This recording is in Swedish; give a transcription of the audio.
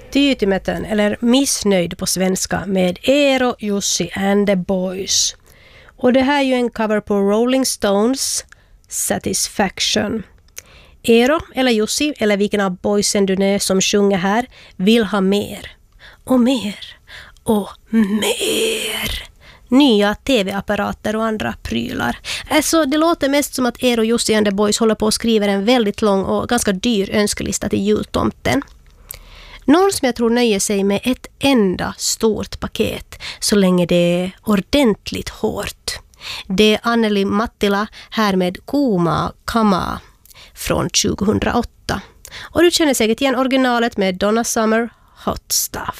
Tyytymätön eller missnöjd på svenska med Eero, Jussi and the Boys. Och det här är ju en cover på Rolling Stones Satisfaction. Eero eller Jussi eller vilken av boysen du nu som sjunger här vill ha mer. Och mer. Och mer. Nya tv-apparater och andra prylar. Alltså det låter mest som att Eero, Jussi and the Boys håller på att skriva en väldigt lång och ganska dyr önskelista till jultomten. Någon som jag tror nöjer sig med ett enda stort paket så länge det är ordentligt hårt. Det är Anneli Mattila här med Kuuma Kama från 2008. Och du känner säkert igen originalet med Donna Summer, Hot Stuff.